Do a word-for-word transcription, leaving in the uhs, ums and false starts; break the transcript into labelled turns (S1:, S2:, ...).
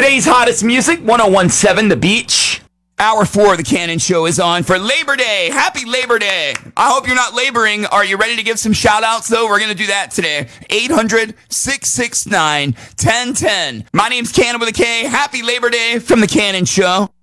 S1: Today's hottest music, one oh one point seven The Beach. Hour four of the Cannon Show is on for Labor Day. Happy Labor Day. I hope you're not laboring. Are you ready to give some shout outs though? We're going to do that today. eight hundred, six six nine, one oh one oh. My name's Cannon with a K. Happy Labor Day from the Cannon Show.